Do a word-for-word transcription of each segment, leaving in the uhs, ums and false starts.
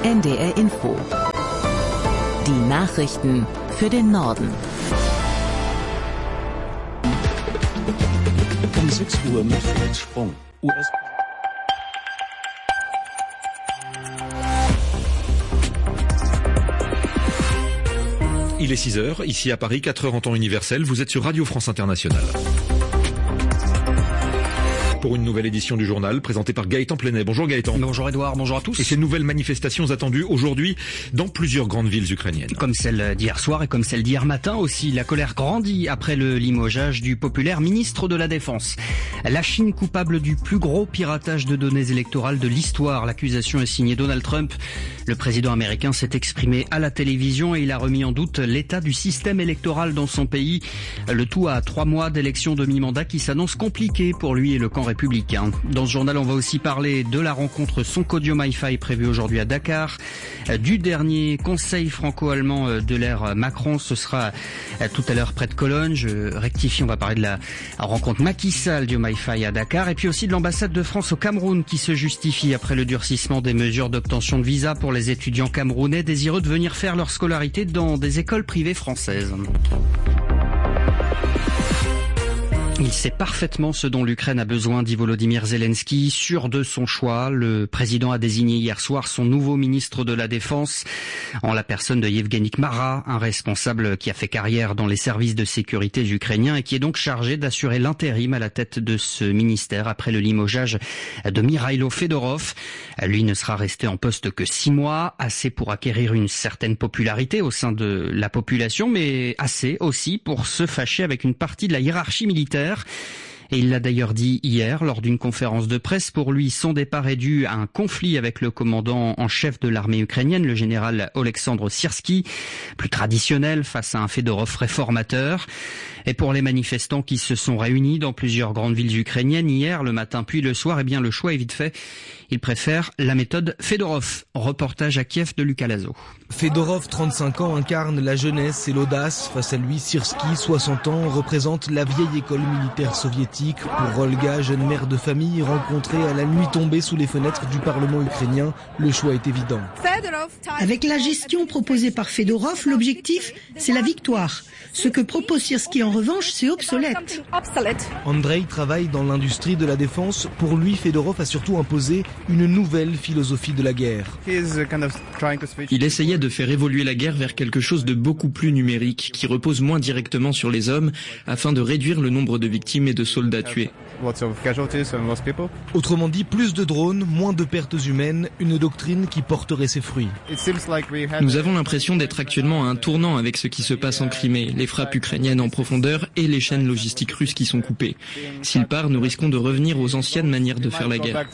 N D R Info. Die Nachrichten für den Norden. Um sechs Uhr mit Fritz Sprung. U S Il est six heures, ici à Paris, quatre heures en temps universel. Vous êtes sur Radio France Internationale. Pour une nouvelle édition du journal, présentée par Gaëtan Plenet. Bonjour Gaëtan. Bonjour Edouard, bonjour à tous. Et ces nouvelles manifestations attendues aujourd'hui dans plusieurs grandes villes ukrainiennes. Comme celle d'hier soir et comme celle d'hier matin aussi, la colère grandit après le limogeage du populaire ministre de la Défense. La Chine coupable du plus gros piratage de données électorales de l'histoire. L'accusation est signée Donald Trump. Le président américain s'est exprimé à la télévision et il a remis en doute l'état du système électoral dans son pays. Le tout à trois mois d'élections de mi-mandat qui s'annoncent compliquées pour lui et le camp républicain. Dans ce journal, on va aussi parler de la rencontre Sonkodio MiFi prévue aujourd'hui à Dakar, du dernier conseil franco-allemand de l'ère Macron. Ce sera tout à l'heure près de Cologne. Je rectifie, on va parler de la rencontre Macky Sall du MiFi à Dakar et puis aussi de l'ambassade de France au Cameroun qui se justifie après le durcissement des mesures d'obtention de visa pour les étudiants camerounais désireux de venir faire leur scolarité dans des écoles privées françaises. Il sait parfaitement ce dont l'Ukraine a besoin, dit Volodymyr Zelensky. Sûr de son choix, le président a désigné hier soir son nouveau ministre de la Défense en la personne de Yevgeny Kmara, un responsable qui a fait carrière dans les services de sécurité ukrainiens et qui est donc chargé d'assurer l'intérim à la tête de ce ministère après le limogeage de Mikhailo Fedorov. Lui ne sera resté en poste que six mois, assez pour acquérir une certaine popularité au sein de la population, mais assez aussi pour se fâcher avec une partie de la hiérarchie militaire. Et il l'a d'ailleurs dit hier lors d'une conférence de presse. Pour lui, son départ est dû à un conflit avec le commandant en chef de l'armée ukrainienne, le général Oleksandr Syrski, plus traditionnel face à un Fedorov réformateur. Et pour les manifestants qui se sont réunis dans plusieurs grandes villes ukrainiennes hier, le matin puis le soir, eh bien le choix est vite fait. Ils préfèrent la méthode Fedorov. Reportage à Kiev de Lucas Lazo. Fedorov, trente-cinq ans, incarne la jeunesse et l'audace. Face à lui, Syrski, soixante ans, représente la vieille école militaire soviétique. Pour Olga, jeune mère de famille, rencontrée à la nuit tombée sous les fenêtres du Parlement ukrainien, le choix est évident. Avec la gestion proposée par Fedorov, l'objectif, c'est la victoire. Ce que propose Syrski, en revanche, c'est obsolète. Andrei travaille dans l'industrie de la défense. Pour lui, Fedorov a surtout imposé une nouvelle philosophie de la guerre. Il essayait de faire évoluer la guerre vers quelque chose de beaucoup plus numérique, qui repose moins directement sur les hommes, afin de réduire le nombre de victimes et de soldats tués. Autrement dit, plus de drones, moins de pertes humaines, une doctrine qui porterait ses fruits. Nous avons l'impression d'être actuellement à un tournant avec ce qui se passe en Crimée, les frappes ukrainiennes en profondeur et les chaînes logistiques russes qui sont coupées. S'il part, nous risquons de revenir aux anciennes manières de faire la guerre.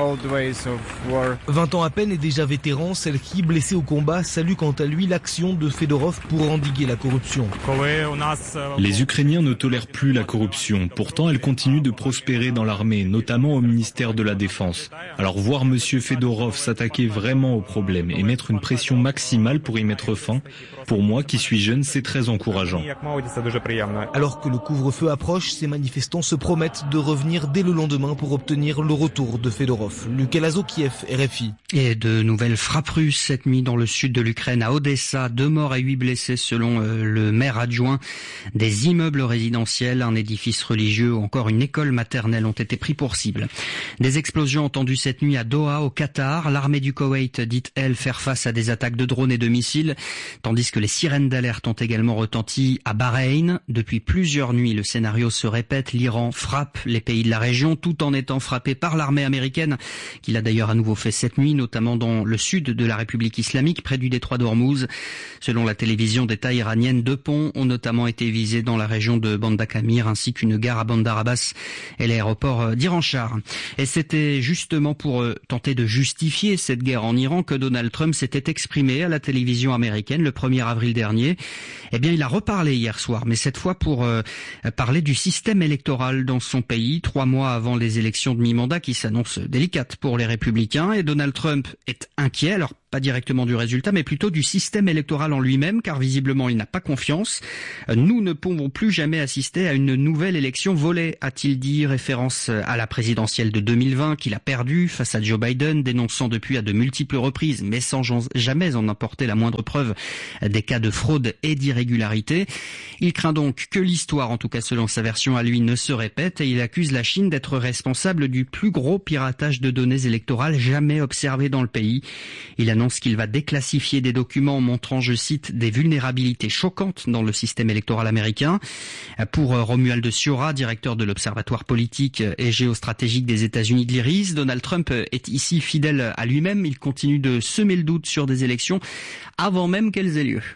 vingt ans à peine et déjà vétéran, Selki, blessé au combat, salue quant à lui l'action de Fedorov pour endiguer la corruption. Les Ukrainiens ne tolèrent plus la corruption. Pourtant, elle continue de prospérer dans l'armée, notamment au ministère de la Défense. Alors voir monsieur Fedorov s'attaquer vraiment au problème et mettre une pression maximale pour y mettre fin, pour moi qui suis jeune, c'est très encourageant. Alors que le couvre-feu approche, ces manifestants se promettent de revenir dès le lendemain pour obtenir le retour de Fedorov. Lucas Lazo, Kiev, R F I. Et de nouvelles frappes russes cette nuit dans le sud de l'Ukraine, à Odessa. Deux morts et huit blessés selon euh, le maire adjoint. Des immeubles résidentiels, un édifice religieux ou encore une école maternelle ont été pris pour cible. Des explosions entendues cette nuit à Doha, au Qatar. L'armée du Koweït dit, elle, faire face à des attaques de drones et de missiles, tandis que les sirènes d'alerte ont également retenti à Bahreïn. Depuis plusieurs nuits, le scénario se répète. L'Iran frappe les pays de la région tout en étant frappé par l'armée américaine, qui l'a d'ailleurs à nouveau fait cette nuit, notamment dans le sud de la République islamique, près du détroit d'Ormuz. Selon la télévision d'État iranienne, deux ponts ont notamment été visés dans la région de Bandar Kamir, ainsi qu'une gare à Bandar Abbas et l'aéroport d'Iran-Char. Et c'était justement pour tenter de justifier cette guerre en Iran que Donald Trump s'était exprimé à la télévision américaine le premier avril dernier. Eh bien, il a reparlé hier soir, mais cette fois pour euh, parler du système électoral dans son pays, trois mois avant les élections de mi-mandat qui s'annoncent délicates pour les républicains. Et Donald Trump est inquiet. Alors, pas directement du résultat, mais plutôt du système électoral en lui-même, car visiblement il n'a pas confiance. Nous ne pouvons plus jamais assister à une nouvelle élection volée, a-t-il dit, référence à la présidentielle de deux mille vingt qu'il a perdue face à Joe Biden, dénonçant depuis à de multiples reprises, mais sans jamais en apporter la moindre preuve, des cas de fraude et d'irrégularité. Il craint donc que l'histoire, en tout cas selon sa version à lui, ne se répète et il accuse la Chine d'être responsable du plus gros piratage de données électorales jamais observé dans le pays. Il annonce qu'il va déclassifier des documents montrant, je cite, des vulnérabilités choquantes dans le système électoral américain. Pour Romuald Siora, directeur de l'Observatoire politique et géostratégique des États-Unis de l'I R I S, Donald Trump est ici fidèle à lui-même. Il continue de semer le doute sur des élections avant même qu'elles aient lieu.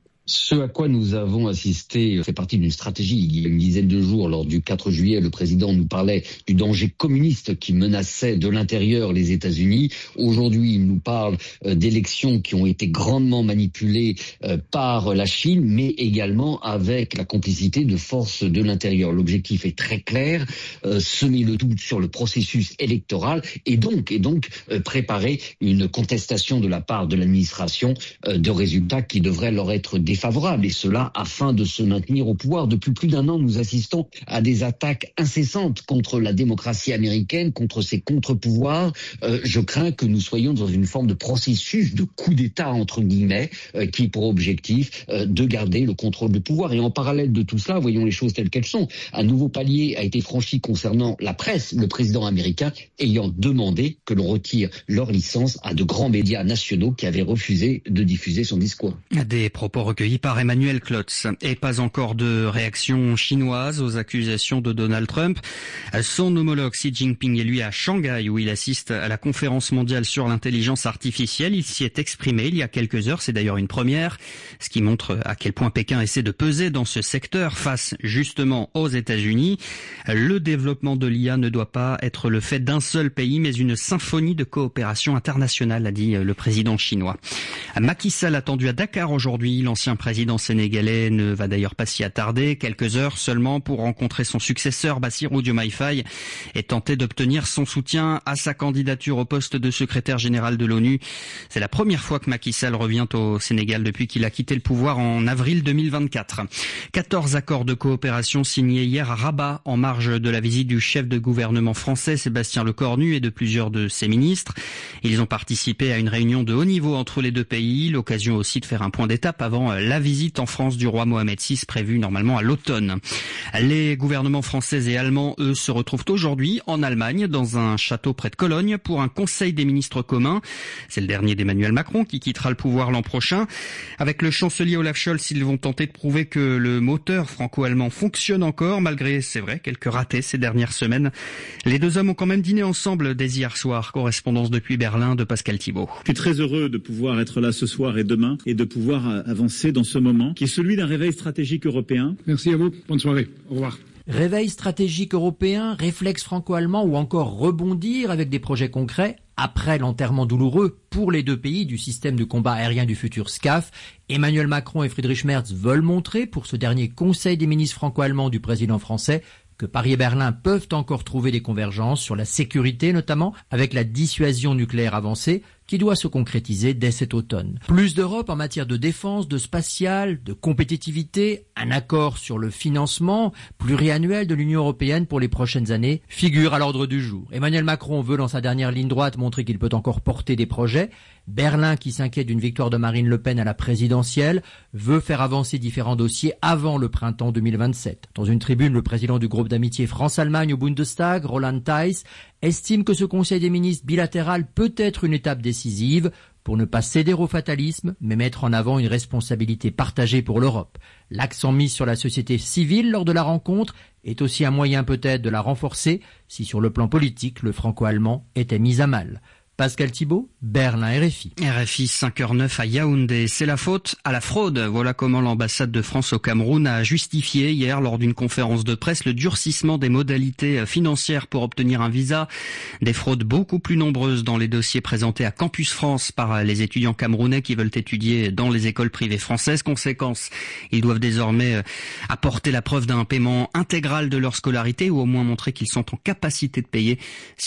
Ce à quoi nous avons assisté fait partie d'une stratégie. Il y a une dizaine de jours, lors du quatre juillet, le président nous parlait du danger communiste qui menaçait de l'intérieur les États-Unis. Aujourd'hui, il nous parle d'élections qui ont été grandement manipulées par la Chine, mais également avec la complicité de forces de l'intérieur. L'objectif est très clair, semer le doute sur le processus électoral et donc, et donc préparer une contestation de la part de l'administration de résultats qui devraient leur être défavorable, et cela afin de se maintenir au pouvoir. Depuis plus d'un an, nous assistons à des attaques incessantes contre la démocratie américaine, contre ses contre-pouvoirs. Euh, je crains que nous soyons dans une forme de processus de coup d'État, entre guillemets, euh, qui pour objectif euh, de garder le contrôle du pouvoir. Et en parallèle de tout cela, voyons les choses telles qu'elles sont. Un nouveau palier a été franchi concernant la presse, le président américain ayant demandé que l'on retire leur licence à de grands médias nationaux qui avaient refusé de diffuser son discours. Des propos recueillis par Emmanuel Klotz. Et pas encore de réaction chinoise aux accusations de Donald Trump. Son homologue Xi Jinping est lui à Shanghai où il assiste à la conférence mondiale sur l'intelligence artificielle. Il s'y est exprimé il y a quelques heures, c'est d'ailleurs une première, ce qui montre à quel point Pékin essaie de peser dans ce secteur face justement aux États-Unis. Le développement de l'I A ne doit pas être le fait d'un seul pays, mais une symphonie de coopération internationale, a dit le président chinois. Macky Sall attendu à Dakar aujourd'hui. L'ancien président sénégalais ne va d'ailleurs pas s'y attarder. Quelques heures seulement pour rencontrer son successeur Bassirou Diomaye Faye et tenter d'obtenir son soutien à sa candidature au poste de secrétaire général de l'ONU. C'est la première fois que Macky Sall revient au Sénégal depuis qu'il a quitté le pouvoir en avril deux mille vingt-quatre. quatorze accords de coopération signés hier à Rabat en marge de la visite du chef de gouvernement français Sébastien Lecornu et de plusieurs de ses ministres. Ils ont participé à une réunion de haut niveau entre les deux pays, l'occasion aussi de faire un point d'étape avant la visite en France du roi Mohamed six prévue normalement à l'automne. Les gouvernements français et allemands, eux, se retrouvent aujourd'hui en Allemagne dans un château près de Cologne pour un conseil des ministres commun. C'est le dernier d'Emmanuel Macron qui quittera le pouvoir l'an prochain. Avec le chancelier Olaf Scholz, ils vont tenter de prouver que le moteur franco-allemand fonctionne encore malgré, c'est vrai, quelques ratés ces dernières semaines. Les deux hommes ont quand même dîné ensemble dès hier soir. Correspondance depuis Berlin de Pascal Thibault. Je suis très heureux de pouvoir être là ce soir et demain et de pouvoir avancer dans ce moment qui est celui d'un réveil stratégique européen. Merci à vous. Bonne soirée. Au revoir. Réveil stratégique européen, réflexe franco-allemand ou encore rebondir avec des projets concrets après l'enterrement douloureux pour les deux pays du système de combat aérien du futur S C A F. Emmanuel Macron et Friedrich Merz veulent montrer pour ce dernier conseil des ministres franco-allemands du président français que Paris et Berlin peuvent encore trouver des convergences sur la sécurité, notamment avec la dissuasion nucléaire avancée qui doit se concrétiser dès cet automne. Plus d'Europe en matière de défense, de spatial, de compétitivité, un accord sur le financement pluriannuel de l'Union européenne pour les prochaines années figure à l'ordre du jour. Emmanuel Macron veut dans sa dernière ligne droite montrer qu'il peut encore porter des projets. Berlin, qui s'inquiète d'une victoire de Marine Le Pen à la présidentielle, veut faire avancer différents dossiers avant le printemps deux mille vingt-sept. Dans une tribune, le président du groupe d'amitié France-Allemagne au Bundestag, Roland Theiss, estime que ce conseil des ministres bilatéral peut être une étape décisive pour ne pas céder au fatalisme, mais mettre en avant une responsabilité partagée pour l'Europe. L'accent mis sur la société civile lors de la rencontre est aussi un moyen peut-être de la renforcer si sur le plan politique, le franco-allemand était mis à mal. Pascal Thibault, Berlin, R F I. R F I cinq heures neuf à Yaoundé. C'est la faute à la fraude. Voilà comment l'ambassade de France au Cameroun a justifié hier lors d'une conférence de presse le durcissement des modalités financières pour obtenir un visa. Des fraudes beaucoup plus nombreuses dans les dossiers présentés à Campus France par les étudiants camerounais qui veulent étudier dans les écoles privées françaises. Conséquence, ils doivent désormais apporter la preuve d'un paiement intégral de leur scolarité ou au moins montrer qu'ils sont en capacité de payer. Sinon,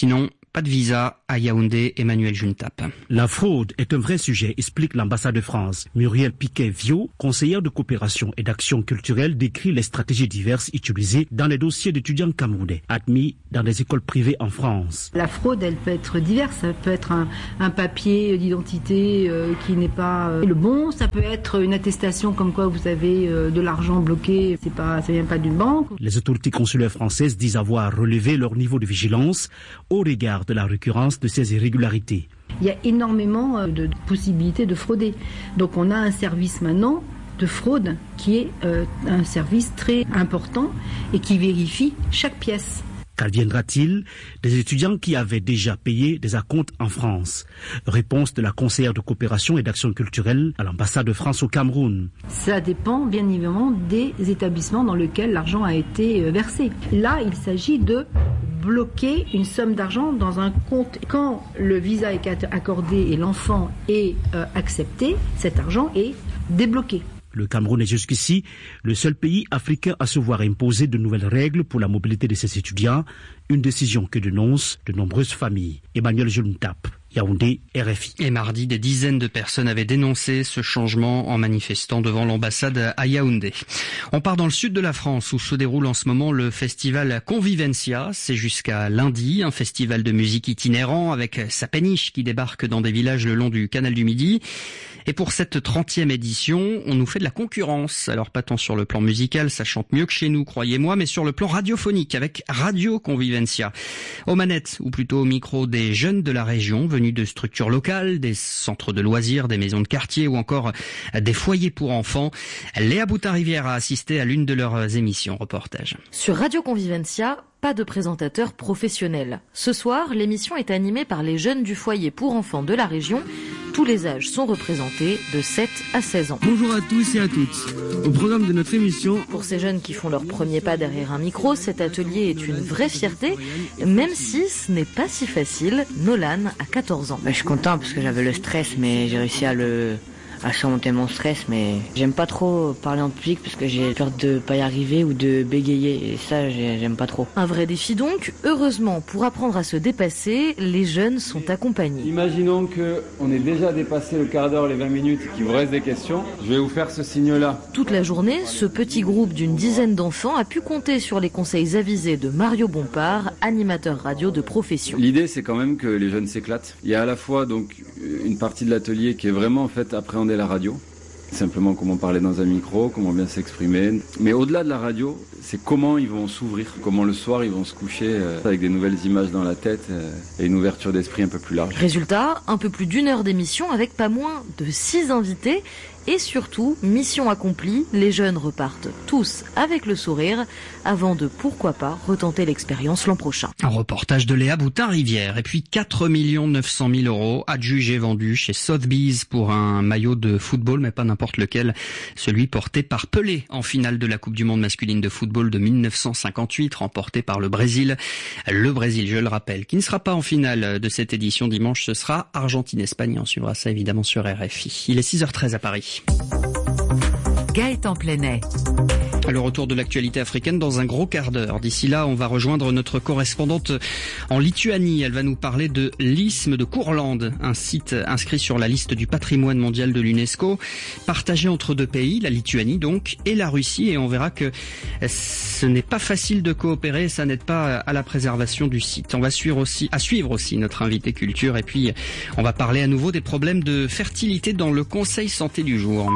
pas de visa à Yaoundé. Emmanuel Juntap. La fraude est un vrai sujet, explique l'ambassade de France. Muriel Piquet-Viau, conseillère de coopération et d'action culturelle, décrit les stratégies diverses utilisées dans les dossiers d'étudiants camerounais admis dans des écoles privées en France. La fraude, elle peut être diverse. Ça peut être un, un papier d'identité euh, qui n'est pas euh, le bon. Ça peut être une attestation comme quoi vous avez euh, de l'argent bloqué. C'est pas, ça vient pas d'une banque. Les autorités consulaires françaises disent avoir relevé leur niveau de vigilance au regard de la récurrence de ces irrégularités. Il y a énormément de possibilités de frauder. Donc on a un service maintenant de fraude qui est euh, un service très important et qui vérifie chaque pièce. Qu'adviendra-t-il des étudiants qui avaient déjà payé des acomptes en France? Réponse de la conseillère de coopération et d'action culturelle à l'ambassade de France au Cameroun. Ça dépend bien évidemment des établissements dans lesquels l'argent a été versé. Là, il s'agit de bloquer une somme d'argent dans un compte. Quand le visa est accordé et l'enfant est euh, accepté, cet argent est débloqué. Le Cameroun est jusqu'ici le seul pays africain à se voir imposer de nouvelles règles pour la mobilité de ses étudiants, une décision que dénoncent de nombreuses familles. Emmanuel Juntap, Yaoundé, R F I. Et mardi, des dizaines de personnes avaient dénoncé ce changement en manifestant devant l'ambassade à Yaoundé. On part dans le sud de la France où se déroule en ce moment le festival Convivencia. C'est jusqu'à lundi, un festival de musique itinérant avec sa péniche qui débarque dans des villages le long du canal du Midi. Et pour cette trentième édition, on nous fait de la concurrence. Alors pas tant sur le plan musical, ça chante mieux que chez nous, croyez-moi, mais sur le plan radiophonique avec Radio Convivencia. Aux manettes, ou plutôt au micro, des jeunes de la région venus de structures locales, des centres de loisirs, des maisons de quartier ou encore des foyers pour enfants. Léa Boutard-Rivière a assisté à l'une de leurs émissions. Reportage. Sur Radio Convivencia, pas de présentateur professionnel. Ce soir, l'émission est animée par les jeunes du foyer pour enfants de la région. Tous les âges sont représentés de sept à seize ans. Bonjour à tous et à toutes. Au programme de notre émission... Pour ces jeunes qui font leur premier pas derrière un micro, cet atelier est une vraie fierté, même si ce n'est pas si facile. Nolan a quatorze ans. Je suis content parce que j'avais le stress, mais j'ai réussi à le... à surmonter mon stress, mais j'aime pas trop parler en public parce que j'ai peur de pas y arriver ou de bégayer, et ça j'aime pas trop. Un vrai défi donc. Heureusement, pour apprendre à se dépasser, les jeunes sont accompagnés. Imaginons que on ait déjà dépassé le quart d'heure, les vingt minutes, qu'il vous reste des questions. Je vais vous faire ce signe-là. Toute la journée, ce petit groupe d'une dizaine d'enfants a pu compter sur les conseils avisés de Mario Bompard, animateur radio de profession. L'idée, c'est quand même que les jeunes s'éclatent. Il y a à la fois donc une partie de l'atelier qui est vraiment en fait appréhendée la radio, simplement comment parler dans un micro, comment bien s'exprimer. Mais au-delà de la radio, c'est comment ils vont s'ouvrir, comment le soir ils vont se coucher euh, avec des nouvelles images dans la tête euh, et une ouverture d'esprit un peu plus large. Résultat, un peu plus d'une heure d'émission avec pas moins de six invités. Et surtout, mission accomplie, les jeunes repartent tous avec le sourire avant de, pourquoi pas, retenter l'expérience l'an prochain. Un reportage de Léa Boutard-Rivière. Et puis quatre millions neuf cent mille euros adjugés vendus chez Sotheby's pour un maillot de football, mais pas n'importe lequel, celui porté par Pelé en finale de la Coupe du Monde masculine de football de mille neuf cent cinquante-huit, remporté par le Brésil. Le Brésil, je le rappelle, qui ne sera pas en finale de cette édition dimanche, ce sera Argentine-Espagne. On suivra ça évidemment sur R F I. Il est six heures treize à Paris. Gaëtan Plenet. Le retour de l'actualité africaine dans un gros quart d'heure. D'ici là, on va rejoindre notre correspondante en Lituanie. Elle va nous parler de l'isthme de Courlande, un site inscrit sur la liste du patrimoine mondial de l'UNESCO, partagé entre deux pays, la Lituanie donc, et la Russie. Et on verra que ce n'est pas facile de coopérer, ça n'aide pas à la préservation du site. On va suivre aussi, à suivre aussi notre invité culture. Et puis, on va parler à nouveau des problèmes de fertilité dans le Conseil santé du jour.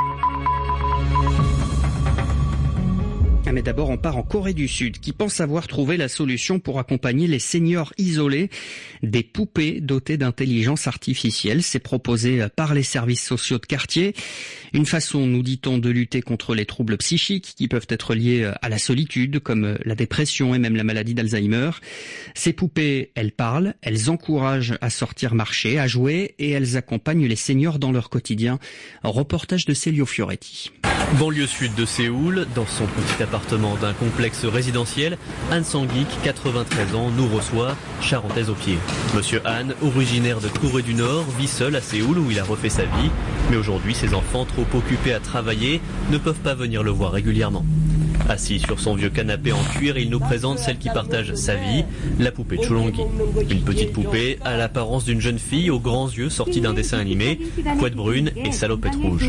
Mais d'abord, on part en Corée du Sud, qui pense avoir trouvé la solution pour accompagner les seniors isolés. Des poupées dotées d'intelligence artificielle, c'est proposé par les services sociaux de quartier. Une façon, nous dit-on, de lutter contre les troubles psychiques qui peuvent être liés à la solitude, comme la dépression et même la maladie d'Alzheimer. Ces poupées, elles parlent, elles encouragent à sortir marcher, à jouer, et elles accompagnent les seniors dans leur quotidien. Un reportage de Célio Fioretti. Banlieue sud de Séoul, dans son petit appartement d'un complexe résidentiel, Anne Sangik, quatre-vingt-treize ans, nous reçoit, charentaise aux pieds. Monsieur Han, originaire de Corée du Nord, vit seul à Séoul où il a refait sa vie. Mais aujourd'hui, ses enfants, trop occupés à travailler, ne peuvent pas venir le voir régulièrement. Assis sur son vieux canapé en cuir, il nous présente celle qui partage sa vie, la poupée Chulongi. Une petite poupée à l'apparence d'une jeune fille aux grands yeux sortie d'un dessin animé, couette brune et salopette rouge.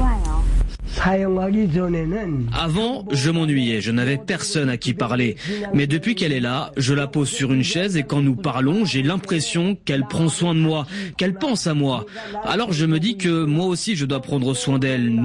Avant, je m'ennuyais, je n'avais personne à qui parler. Mais depuis qu'elle est là, je la pose sur une chaise et quand nous parlons, j'ai l'impression qu'elle prend soin de moi, qu'elle pense à moi. Alors je me dis que moi aussi je dois prendre soin d'elle.